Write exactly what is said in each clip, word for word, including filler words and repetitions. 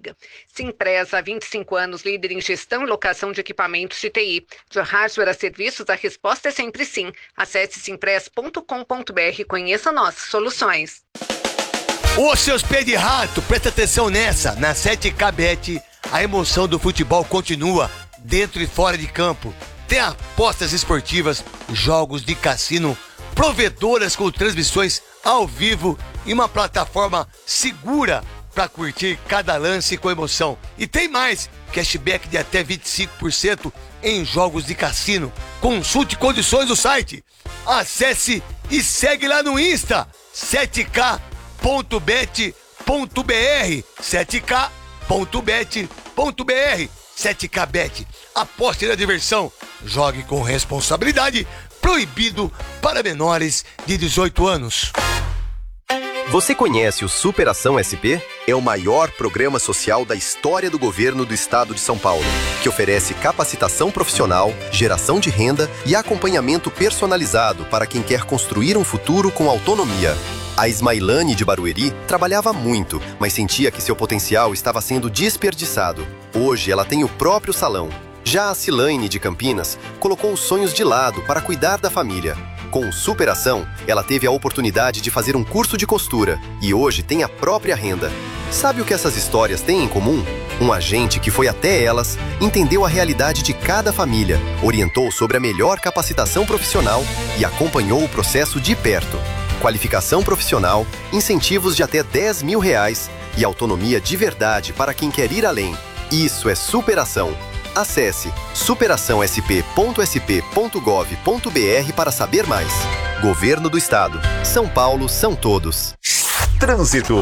liga. Simpresa, há vinte e cinco anos, líder em gestão e locação de equipamentos de T I. De hardware a serviços, a resposta é sempre sim. Acesse simpress ponto com ponto b r e conheça nossas soluções. Ô, seus pés de rato, presta atenção nessa. Na sete K Bet, a emoção do futebol continua dentro e fora de campo. Tem apostas esportivas, jogos de cassino, provedoras com transmissões ao vivo e uma plataforma segura para curtir cada lance com emoção. E tem mais, cashback de até vinte e cinco por cento em jogos de cassino. Consulte condições do site. Acesse e segue lá no Insta, sete K ponto bet ponto b r, sete K ponto bet ponto b r. sete K Bet, aposte na diversão, jogue com responsabilidade, proibido para menores de dezoito anos. Você conhece o Superação S P? É o maior programa social da história do governo do estado de São Paulo, que oferece capacitação profissional, geração de renda e acompanhamento personalizado para quem quer construir um futuro com autonomia. A Ismailane de Barueri trabalhava muito, mas sentia que seu potencial estava sendo desperdiçado. Hoje ela tem o próprio salão. Já a Cilaine de Campinas colocou os sonhos de lado para cuidar da família. Com Superação, ela teve a oportunidade de fazer um curso de costura e hoje tem a própria renda. Sabe o que essas histórias têm em comum? Um agente que foi até elas, entendeu a realidade de cada família, orientou sobre a melhor capacitação profissional e acompanhou o processo de perto. Qualificação profissional, incentivos de até dez mil reais e autonomia de verdade para quem quer ir além. Isso é superação. Acesse superação s p ponto s p ponto gov ponto b r para saber mais. Governo do Estado. São Paulo são todos. Trânsito.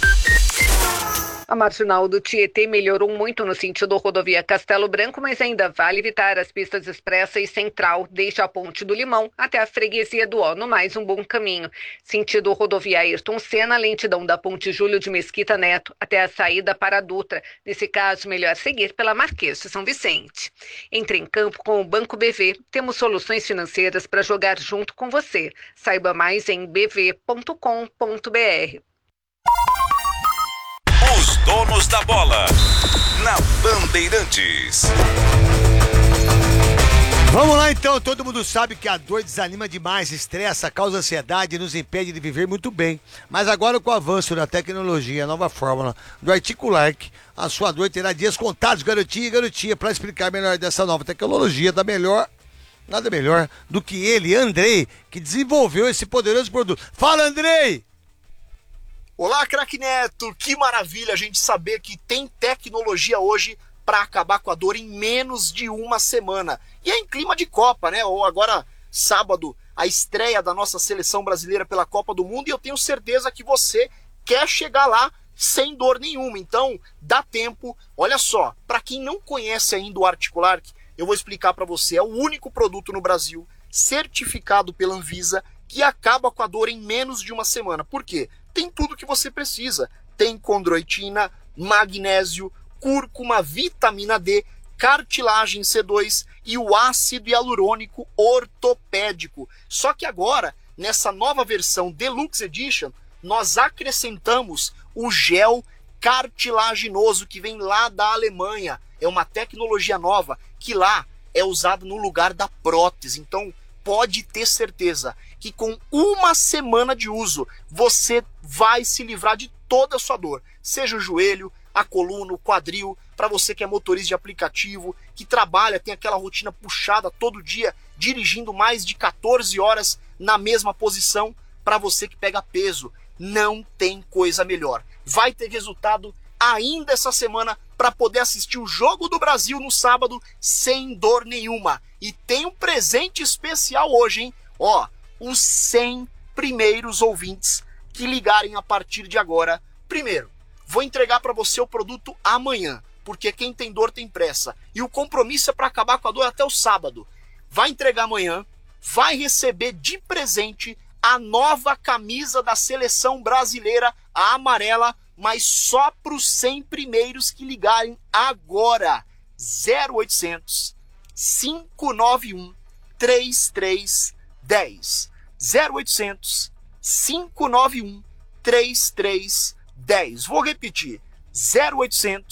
A marginal do Tietê melhorou muito no sentido rodovia Castelo Branco, mas ainda vale evitar as pistas expressa e central, desde a Ponte do Limão até a freguesia do Ó, no mais um bom caminho. Sentido rodovia Ayrton Senna, lentidão da Ponte Júlio de Mesquita Neto até a saída para a Dutra. Nesse caso, melhor seguir pela Marquês de São Vicente. Entre em campo com o Banco B V. Temos soluções financeiras para jogar junto com você. Saiba mais em b v ponto com ponto b r. Os donos da bola, na Bandeirantes. Vamos lá então, todo mundo sabe que a dor desanima demais, estressa, causa ansiedade e nos impede de viver muito bem. Mas agora com o avanço da tecnologia, a nova fórmula do Articularc, a sua dor terá dias contados, garantia e garantia. Para explicar melhor dessa nova tecnologia, da melhor, nada melhor do que ele, Andrei, que desenvolveu esse poderoso produto. Fala, Andrei! Olá, craque Neto! Que maravilha a gente saber que tem tecnologia hoje para acabar com a dor em menos de uma semana. E é em clima de Copa, né? Ou agora, sábado, a estreia da nossa seleção brasileira pela Copa do Mundo, e eu tenho certeza que você quer chegar lá sem dor nenhuma. Então, dá tempo. Olha só, para quem não conhece ainda o Articularc, eu vou explicar para você. É o único produto no Brasil certificado pela Anvisa que acaba com a dor em menos de uma semana. Por quê? Tem tudo que você precisa. Tem condroitina, magnésio, cúrcuma, vitamina D, cartilagem C dois e o ácido hialurônico ortopédico. Só que agora, nessa nova versão Deluxe Edition, nós acrescentamos o gel cartilaginoso que vem lá da Alemanha. É uma tecnologia nova que lá é usada no lugar da prótese. Então, pode ter certeza que com uma semana de uso, você vai se livrar de toda a sua dor. Seja o joelho, a coluna, o quadril, para você que é motorista de aplicativo, que trabalha, tem aquela rotina puxada todo dia, dirigindo mais de quatorze horas na mesma posição, para você que pega peso. Não tem coisa melhor. Vai ter resultado ainda essa semana para poder assistir o Jogo do Brasil no sábado sem dor nenhuma. E tem um presente especial hoje, hein? Ó, os cem primeiros ouvintes que ligarem a partir de agora. Primeiro, vou entregar para você o produto amanhã, porque quem tem dor tem pressa. E o compromisso é para acabar com a dor até o sábado. Vai entregar amanhã, vai receber de presente a nova camisa da seleção brasileira, a amarela, mas só para os cem primeiros que ligarem agora. zero oitocentos, cinco nove um, três três um zero. zero oitocentos, cinco nove um, três três um zero. Vou repetir. zero oitocentos